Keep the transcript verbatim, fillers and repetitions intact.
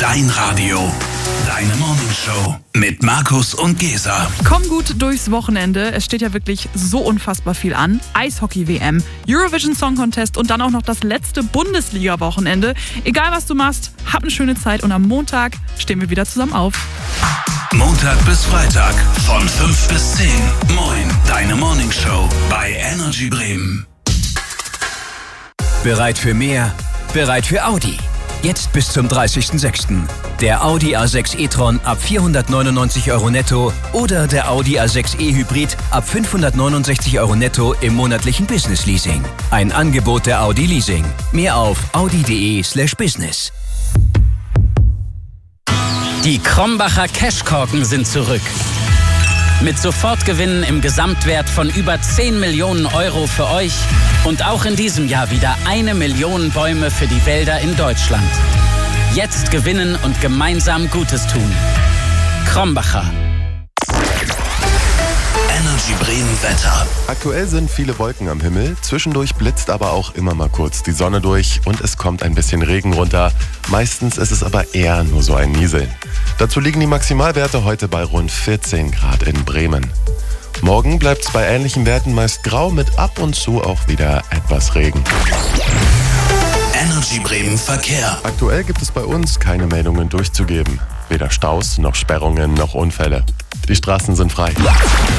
Dein Radio. Deine Morningshow mit Markus und Gesa. Komm gut durchs Wochenende. Es steht ja wirklich so unfassbar viel an. Eishockey-W M, Eurovision Song Contest und dann auch noch das letzte Bundesliga-Wochenende. Egal was du machst, hab eine schöne Zeit und am Montag stehen wir wieder zusammen auf. Montag bis Freitag von fünf bis zehn. Moin, deine Morningshow bei Energy Bremen. Bereit für mehr? Bereit für Audi. Jetzt bis zum dreißigsten sechsten Der Audi A sechs e-tron ab vierhundertneunundneunzig Euro netto oder der Audi A sechs e-Hybrid ab fünfhundertneunundsechzig Euro netto im monatlichen Business Leasing. Ein Angebot der Audi Leasing. Mehr auf audi.de slash business. Die Krombacher Cashkorken sind zurück. Mit Sofortgewinnen im Gesamtwert von über zehn Millionen Euro für euch und auch in diesem Jahr wieder eine Million Bäume für die Wälder in Deutschland. Jetzt gewinnen und gemeinsam Gutes tun. Krombacher. Energy Bremen Wetter. Aktuell sind viele Wolken am Himmel, zwischendurch blitzt aber auch immer mal kurz die Sonne durch und es kommt ein bisschen Regen runter. Meistens ist es aber eher nur so ein Nieseln. Dazu liegen die Maximalwerte heute bei rund vierzehn Grad in Bremen. Morgen bleibt es bei ähnlichen Werten meist grau mit ab und zu auch wieder etwas Regen. Energy Bremen Verkehr. Aktuell gibt es bei uns keine Meldungen durchzugeben. Weder Staus noch Sperrungen noch Unfälle. Die Straßen sind frei.